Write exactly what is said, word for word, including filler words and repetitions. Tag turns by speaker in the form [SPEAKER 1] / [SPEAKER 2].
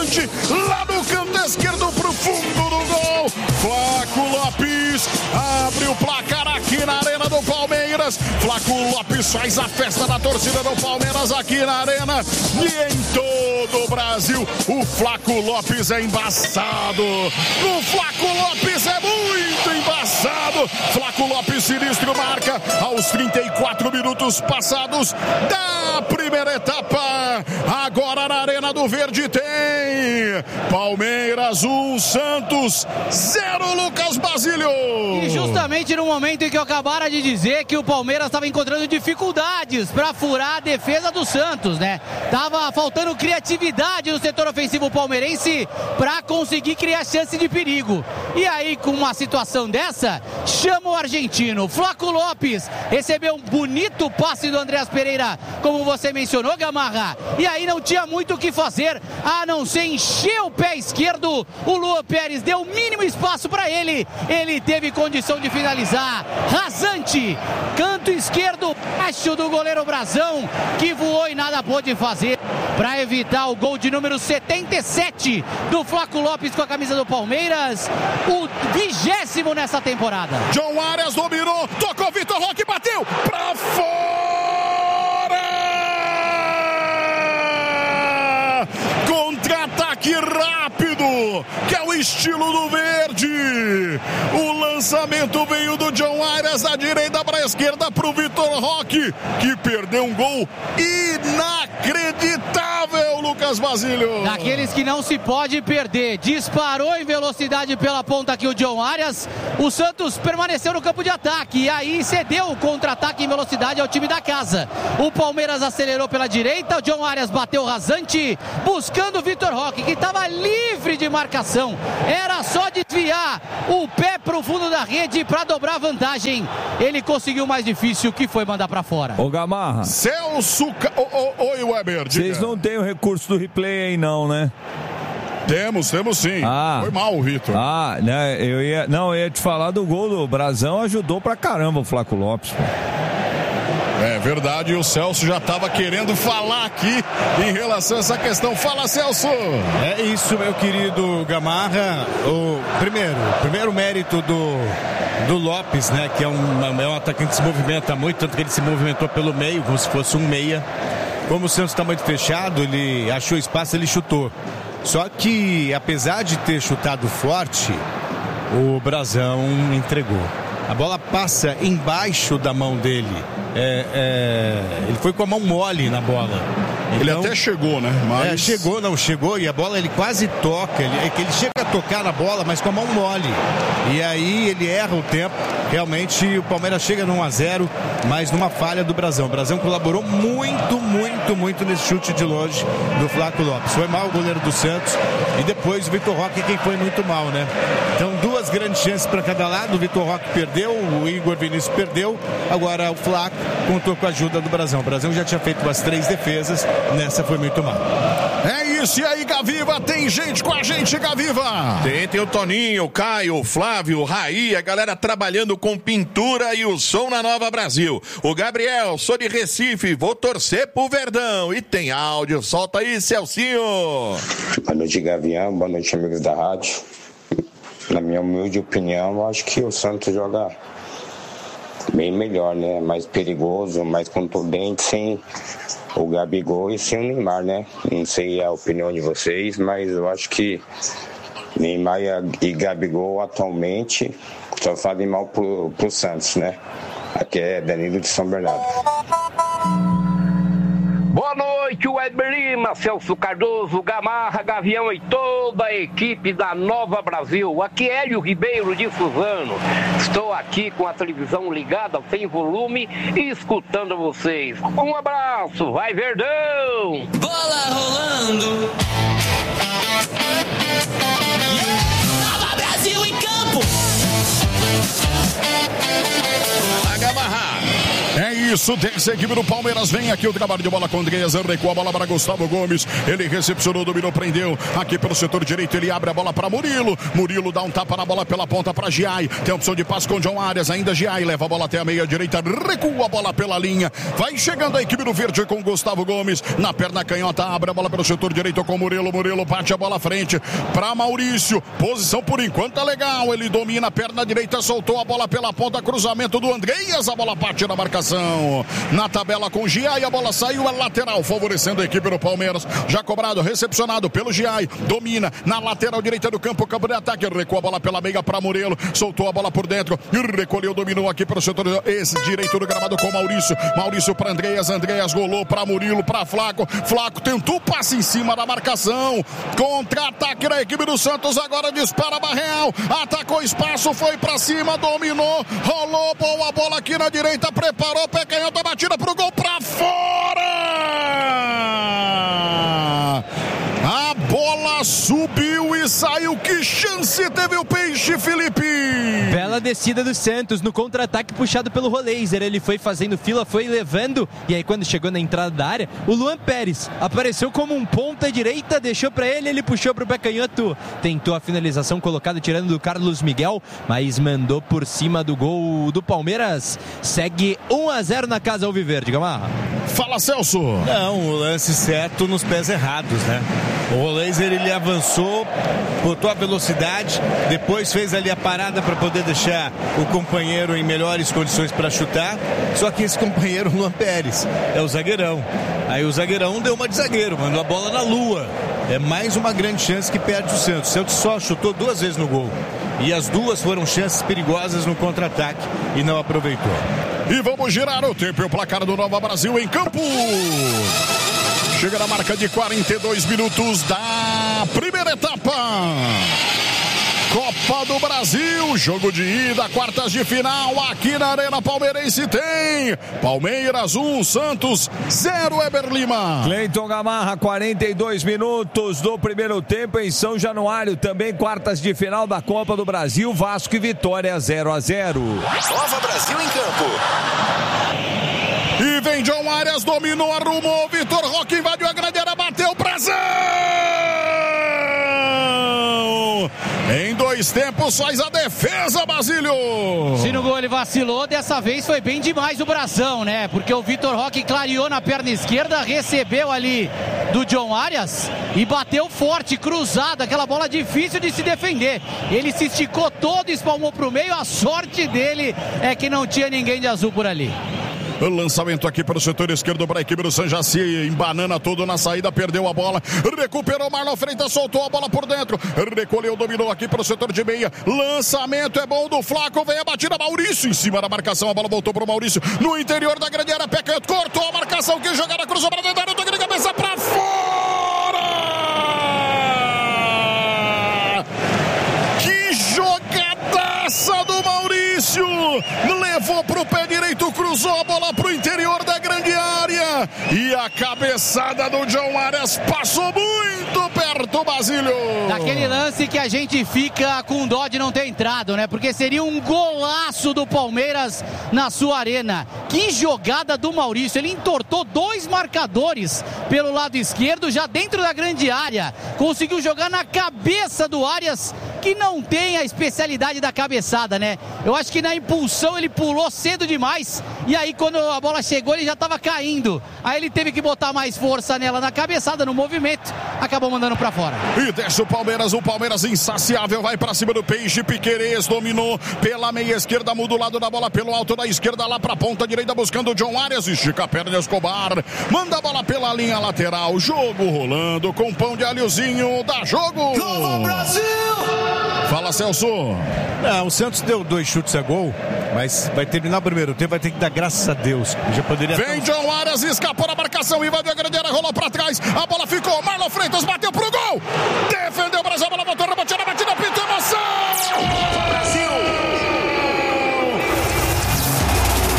[SPEAKER 1] rasante, lá no canto esquerdo pro fundo do gol. Flaco Lopes abre o placar aqui na Arena do Palmeiras. Flaco Lopes faz a festa da torcida do Palmeiras aqui na Arena e em todo o Brasil. O Flaco Lopes é embaçado. O Flaco Lopes é muito embaçado. Flaco Lopes sinistro marca aos trinta e quatro minutos passados da primeira etapa. Agora na Arena do Verde tem Palmeiras um, Santos zero, Lucas Basílio.
[SPEAKER 2] E justamente no momento em que eu acabara de dizer que o Palmeiras estava encontrando dificuldades para furar a defesa do Santos, né? Tava faltando criatividade no setor ofensivo palmeirense para conseguir criar chance de perigo. E aí, com uma situação dessa, chama o argentino. Flaco Lopes recebeu um bonito passe do Andreas Pereira, como você mencionou, Gamarra. E aí não tinha muito o que fazer, a não ser encher o pé esquerdo. O Luan Pérez deu o mínimo espaço para ele. Ele teve condição de finalizar. Rasante, canto esquerdo, baixo do goleiro Brazão, que voou e nada pôde fazer para evitar o gol de número setenta e sete do Flaco Lopes com a camisa do Palmeiras, o vigésimo nessa temporada.
[SPEAKER 1] John Arias dominou, tocou Vitor Roque, bateu pra fora! Contra-ataque rápido, que é o estilo do Verde. O lançamento veio do John Arias da direita para a esquerda para o Vitor Roque, que perdeu um gol inacreditável, Lucas Basílio.
[SPEAKER 2] Daqueles que não se pode perder. Disparou em velocidade pela ponta aqui o John Arias. O Santos permaneceu no campo de ataque e aí cedeu o contra-ataque em velocidade ao time da casa. O Palmeiras acelerou pela direita, o John Arias bateu rasante, buscando o Vitor Roque, que estava livre de marcação. Era só desviar o pé pro fundo da rede para dobrar a vantagem. Ele conseguiu o mais difícil, que foi mandar para fora.
[SPEAKER 3] Ô Gamarra,
[SPEAKER 1] Celso... O, o, oi, Weber.
[SPEAKER 3] Vocês não têm o recurso do replay aí não, né?
[SPEAKER 1] Temos, temos sim.
[SPEAKER 3] Ah,
[SPEAKER 1] foi mal, Vitor.
[SPEAKER 3] Ah, né? Eu ia, não, eu ia te falar do gol do Brazão, ajudou pra caramba o Flaco Lopes. Pô.
[SPEAKER 1] É verdade, o Celso já estava querendo falar aqui em relação a essa questão. Fala, Celso!
[SPEAKER 4] É isso, meu querido Gamarra. O primeiro, primeiro mérito do, do Lopes, né? Que é um, é um atacante que se movimenta muito, tanto que ele se movimentou pelo meio, como se fosse um meia. Como o Santos está muito fechado, ele achou espaço, ele chutou. Só que, apesar de ter chutado forte, o Brazão entregou. A bola passa embaixo da mão dele. É, é, ele foi com a mão mole na bola. Então,
[SPEAKER 1] ele até chegou, né? Mas...
[SPEAKER 4] É, chegou, não, chegou e a bola ele quase toca. Ele, é que ele chega a tocar na bola, mas com a mão mole. E aí ele erra o tempo. Realmente o Palmeiras chega no um a zero, mas numa falha do Brazão. O Brazão colaborou muito, muito, muito nesse chute de longe do Flaco Lopes. Foi mal o goleiro do Santos. E depois o Vitor Roque, quem foi muito mal, né? Então duas grandes chances para cada lado. O Vitor Roque perdeu, o Igor Vinícius perdeu. Agora o Flaco contou com a ajuda do Brazão. O Brazão já tinha feito umas três defesas. Nessa foi muito mal.
[SPEAKER 1] É isso, e aí, Gaviva? Tem gente com a gente, Gaviva?
[SPEAKER 5] Tem, tem o Toninho, o Caio, o Flávio, o Raí, a galera trabalhando com pintura e o som na Nova Brasil. O Gabriel, sou de Recife, vou torcer pro Verdão. E tem áudio, solta aí, Celcinho.
[SPEAKER 6] Boa noite, Gavião, boa noite, amigos da rádio. Na minha humilde opinião, eu acho que o Santos joga bem melhor, né? Mais perigoso, mais contundente, sem o Gabigol e sem o Neymar, né? Não sei a opinião de vocês, mas eu acho que Neymar e Gabigol atualmente só fazem mal pro, pro Santos, né? Aqui é Danilo de São Bernardo.
[SPEAKER 7] Boa noite, Weber Lima, Celso Cardoso, Gamarra, Gavião e toda a equipe da Nova Brasil. Aqui é Hélio Ribeiro de Suzano. Estou aqui com a televisão ligada sem volume e escutando vocês. Um abraço, vai Verdão!
[SPEAKER 8] Bola rolando! Nova Brasil em campo!
[SPEAKER 1] Gamarra. É Isso, desce a equipe do Palmeiras. Vem aqui o trabalho de bola com Andreas. Recua a bola para Gustavo Gomes. Ele recepcionou, dominou, prendeu. Aqui pelo setor direito, ele abre a bola para Murilo. Murilo dá um tapa na bola pela ponta para Giai. Tem opção de passe com John Arias. Ainda Giai leva a bola até a meia direita. Recua a bola pela linha. Vai chegando a equipe do Verde com Gustavo Gomes. Na perna canhota, abre a bola pelo setor direito com Murilo. Murilo bate a bola à frente para Maurício. Posição por enquanto tá legal. Ele domina a perna direita, soltou a bola pela ponta. Cruzamento do Andreas. A bola bate na marcação. Na tabela com Giai, a bola saiu a lateral, favorecendo a equipe do Palmeiras. Já cobrado, recepcionado pelo Giai. Domina na lateral direita do campo, campo de ataque. Recua a bola pela meia para Murilo. Soltou a bola por dentro. Recolheu, dominou aqui para o setor esse direito do gramado com Maurício. Maurício para Andreas. Andreas rolou para Murilo, para Flaco. Flaco tentou passe em cima da marcação. Contra-ataque da equipe do Santos. Agora dispara Barreal. Atacou espaço, foi para cima, dominou. Rolou, boa bola aqui na direita. Preparou, pé canhota, batida pro gol, para fora. A bola subiu e saiu. Que chance teve o Peixe, Felipe?
[SPEAKER 9] Bela descida do Santos no contra-ataque puxado pelo Roleiser. Ele foi fazendo fila, foi levando. E aí quando chegou na entrada da área, o Luan Pérez apareceu como um ponta direita, deixou pra ele, ele puxou pro pé canhoto. Tentou a finalização colocada, tirando do Carlos Miguel, mas mandou por cima do gol do Palmeiras. Segue um a zero na casa alviverde, Gamarra.
[SPEAKER 1] Fala, Celso.
[SPEAKER 4] Não, o lance certo nos pés errados, né? O Roleiser, ele avançou, botou a velocidade, depois fez ali a parada para poder deixar o companheiro em melhores condições para chutar. Só que esse companheiro, Luan Pérez, é o zagueirão. Aí o zagueirão deu uma de zagueiro, mandou a bola na lua. É mais uma grande chance que perde o Santos. O Santos só chutou duas vezes no gol. E as duas foram chances perigosas no contra-ataque e não aproveitou.
[SPEAKER 1] E vamos girar o tempo e o placar do Nova Brasil em campo. Chega na marca de quarenta e dois minutos da primeira etapa. Copa do Brasil, jogo de ida, quartas de final, aqui na Arena Palmeirense tem Palmeiras um, Santos zero, Eber Lima.
[SPEAKER 3] Cleiton Gamarra, quarenta e dois minutos do primeiro tempo em São Januário, também quartas de final da Copa do Brasil, Vasco e Vitória zero a zero.
[SPEAKER 10] Nova Brasil em campo.
[SPEAKER 1] E vem John Arias, dominou, arrumou, Vitor Roque invadiu a grande área, bateu, Brasil! Em dois tempos faz a defesa, Basílio.
[SPEAKER 2] Se no gol ele vacilou, dessa vez foi bem demais o Brasão, né? Porque o Vitor Roque clareou na perna esquerda, recebeu ali do John Arias e bateu forte, cruzado, aquela bola difícil de se defender. Ele se esticou todo, espalmou pro meio, a sorte dele é que não tinha ninguém de azul por ali.
[SPEAKER 1] O lançamento aqui para o setor esquerdo para a equipe do San Jaci, embanana todo na saída, perdeu a bola, recuperou Marlon Freitas, soltou a bola por dentro, recolheu, dominou aqui para o setor de meia, lançamento é bom do Flaco, vem a batida, Maurício em cima da marcação, a bola voltou para o Maurício, no interior da grande área, pé canhoto, cortou a marcação, que jogada, cruzou para dentro, toque de cabeça para fora! Que jogadaça do Maurício! Levou pro pé direito, cruzou a bola pro interior da grande área e a cabeçada do John Arias passou muito perto, Basílio.
[SPEAKER 2] Daquele lance que a gente fica com dó de não ter entrado, né? Porque seria um golaço do Palmeiras na sua arena. Que jogada do Maurício, ele entortou dois marcadores pelo lado esquerdo, já dentro da grande área. Conseguiu jogar na cabeça do Arias, que não tem a especialidade da cabeçada, né? Eu acho que na impulsão ele pulou cedo demais e aí quando a bola chegou ele já estava caindo. Aí ele teve que botar mais força nela na cabeçada, no movimento, acabou mandando pra fora.
[SPEAKER 1] E desce o Palmeiras, o Palmeiras insaciável, vai pra cima do Peixe, Piquerez dominou pela meia esquerda, muda o lado da bola pelo alto da esquerda lá pra ponta direita buscando o John Arias, estica a perna de Escobar, manda a bola pela linha lateral, jogo rolando com pão de alhozinho, dá jogo!
[SPEAKER 10] Nova Brasil!
[SPEAKER 1] Fala, Celso.
[SPEAKER 4] Não, o Santos deu dois chutes a gol, mas vai terminar o primeiro tempo, vai ter que dar graças a Deus. Já poderia.
[SPEAKER 1] Vem John Arias, escapou da marcação, invadiu a grande área, rolou pra trás, a bola ficou, Marlon Freitas bateu pro gol, defendeu o Brasil, a bola botou